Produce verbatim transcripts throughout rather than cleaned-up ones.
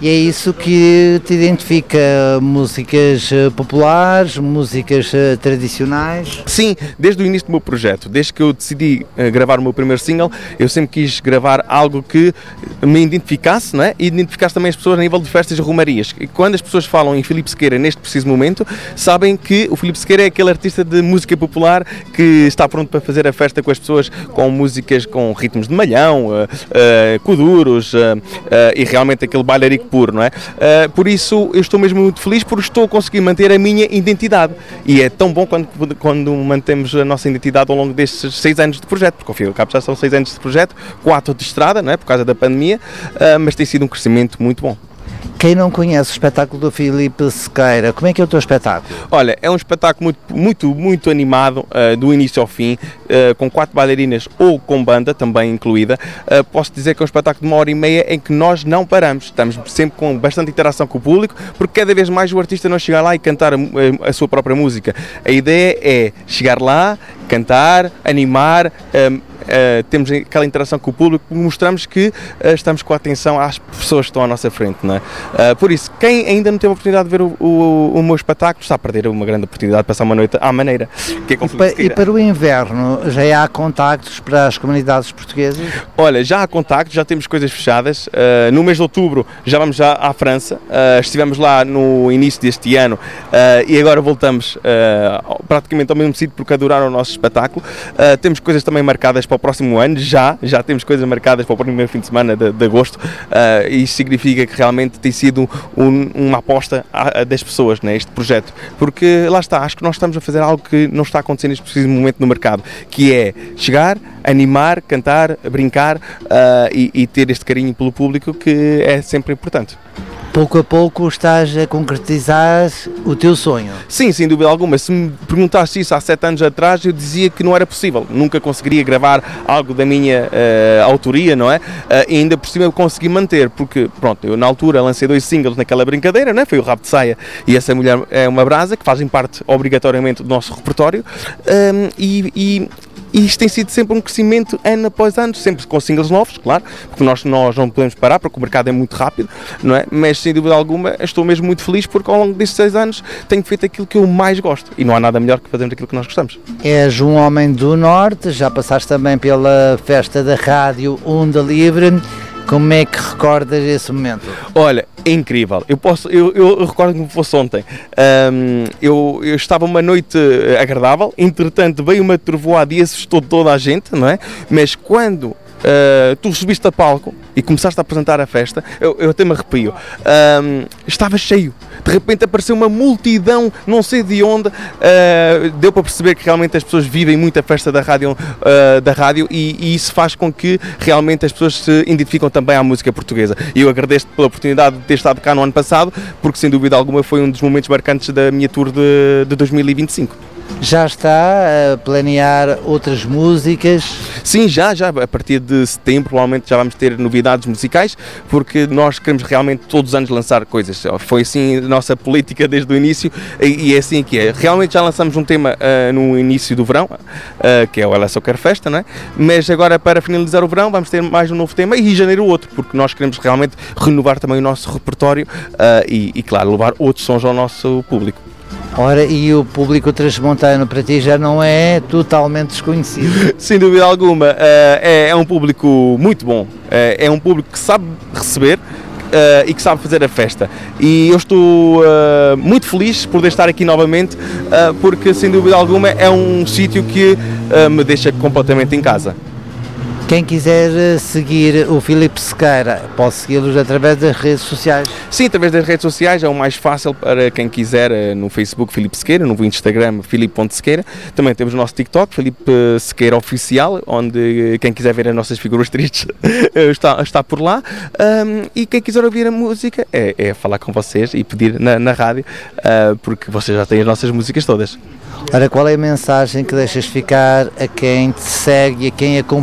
E é isso que te identifica, músicas populares, músicas tradicionais? Sim, desde o início do meu projeto, desde que eu decidi uh, gravar o meu primeiro single, eu sempre quis gravar algo que me identificasse, não é? E identificasse também as pessoas a nível de festas e romarias. E quando as pessoas falam em Filipe Sequeira neste preciso momento, sabem que o Filipe Sequeira é aquele artista de música popular que está pronto para fazer a festa com as pessoas, com músicas com ritmos de malhão, uh, uh, coduros uh, uh, e realmente aquele bailarico puro, não é? Uh, por isso eu estou mesmo muito feliz porque estou a conseguir manter a minha identidade e é tão bom quando, quando mantemos a nossa identidade ao longo destes seis anos de projeto, porque ao fim e ao cabo já são seis anos de projeto, quatro de estrada, não é? Por causa da pandemia, uh, mas tem sido um crescimento muito bom. Quem não conhece o espetáculo do Filipe Sequeira, como é que é o teu espetáculo? Olha, é um espetáculo muito, muito, muito animado, uh, do início ao fim, uh, com quatro bailarinas ou com banda também incluída. Uh, posso dizer que é um espetáculo de uma hora e meia em que nós não paramos, estamos sempre com bastante interação com o público, porque cada vez mais o artista não chega lá e cantar a, a, a sua própria música. A ideia é chegar lá, cantar, animar, um, Uh, temos aquela interação com o público, mostramos que uh, estamos com a atenção às pessoas que estão à nossa frente, não é? Uh, por isso, quem ainda não teve a oportunidade de ver o, o, o meu espetáculo está a perder uma grande oportunidade de passar uma noite à maneira. Que é e, pa, e para o inverno, já há contactos para as comunidades portuguesas? Olha, já há contactos, já temos coisas fechadas. Uh, no mês de outubro já vamos já à França, uh, estivemos lá no início deste ano uh, e agora voltamos uh, praticamente ao mesmo sítio porque adoraram o nosso espetáculo. Uh, temos coisas também marcadas para o próximo ano, já, já temos coisas marcadas para o primeiro fim de semana de, de agosto, uh, e isso significa que realmente tem sido um, uma aposta a, a das pessoas, né, este projeto, porque lá está, acho que nós estamos a fazer algo que não está acontecendo neste preciso momento no mercado, que é chegar, animar, cantar, brincar, uh, e, e ter este carinho pelo público que é sempre importante. Pouco a pouco estás a concretizar o teu sonho. Sim, sem dúvida alguma. Se me perguntasse isso há sete anos atrás, eu dizia que não era possível. Nunca conseguiria gravar algo da minha uh, autoria, não é? Uh, e ainda por cima eu consegui manter, porque, pronto, eu na altura lancei dois singles naquela brincadeira, não é? Foi o Rabo de Saia e Essa Mulher é uma Brasa, que fazem parte obrigatoriamente do nosso repertório, um, e... e E isto tem sido sempre um crescimento ano após ano, sempre com singles novos, claro, porque nós, nós não podemos parar, porque o mercado é muito rápido, não é? Mas sem dúvida alguma estou mesmo muito feliz porque ao longo destes seis anos tenho feito aquilo que eu mais gosto e não há nada melhor que fazermos aquilo que nós gostamos. És um homem do Norte, já passaste também pela festa da rádio Onda Livre. Como é que recordas esse momento? Olha, é incrível. Eu, posso, eu, eu, eu recordo como fosse ontem. Um, eu, eu estava uma noite agradável, entretanto veio uma trovoada e assustou toda a gente, não é? Mas quando Uh, tu subiste a palco e começaste a apresentar a festa, eu, eu até me arrepio, uh, estava cheio, de repente apareceu uma multidão, não sei de onde, uh, deu para perceber que realmente as pessoas vivem muito a festa da rádio, uh, da rádio e, e isso faz com que realmente as pessoas se identificam também à música portuguesa. E eu agradeço pela oportunidade de ter estado cá no ano passado, porque sem dúvida alguma foi um dos momentos marcantes da minha tour de, de dois mil e vinte e cinco. Já está a planear outras músicas? Sim, já, já. A partir de setembro provavelmente já vamos ter novidades musicais, porque nós queremos realmente todos os anos lançar coisas. Foi assim a nossa política desde o início e, e é assim que é. Realmente já lançamos um tema uh, no início do verão, uh, que é o Ela Só Quer Festa, não é? Mas agora para finalizar o verão vamos ter mais um novo tema e em janeiro outro, porque nós queremos realmente renovar também o nosso repertório uh, e, e, claro, levar outros sons ao nosso público. Ora, e o público transmontano para ti já não é totalmente desconhecido? Sem dúvida alguma, uh, é, é um público muito bom, uh, é um público que sabe receber uh, e que sabe fazer a festa. E eu estou uh, muito feliz por estar aqui novamente, uh, porque sem dúvida alguma é um sítio que uh, me deixa completamente em casa. Quem quiser seguir o Filipe Sequeira, pode segui-los através das redes sociais? Sim, através das redes sociais é o mais fácil para quem quiser, no Facebook Filipe Sequeira, no Instagram Filipe ponto Sequeira. Também temos o nosso TikTok, Filipe Sequeira Oficial, onde quem quiser ver as nossas figuras tristes está, está por lá. Um, e quem quiser ouvir a música é, é falar com vocês e pedir na, na rádio, uh, porque vocês já têm as nossas músicas todas. Ora, qual é a mensagem que deixas ficar a quem te segue e a quem acompanha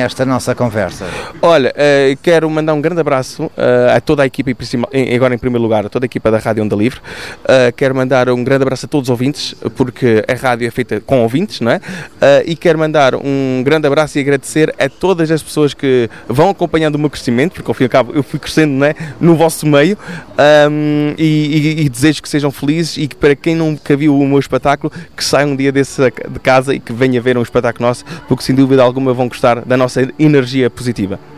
esta nossa conversa? Olha, uh, quero mandar um grande abraço uh, a toda a equipa, e agora em primeiro lugar, a toda a equipa da Rádio Onda Livre. Uh, quero mandar um grande abraço a todos os ouvintes, porque a rádio é feita com ouvintes, não é? Uh, e quero mandar um grande abraço e agradecer a todas as pessoas que vão acompanhando o meu crescimento, porque ao fim e ao cabo eu fui crescendo, não é? No vosso meio, um, e, e, e desejo que sejam felizes e que, para quem nunca viu o meu espetáculo, que saia um dia desse de casa e que venha ver um espetáculo nosso, porque sem dúvida alguma vão gostar da nossa energia positiva.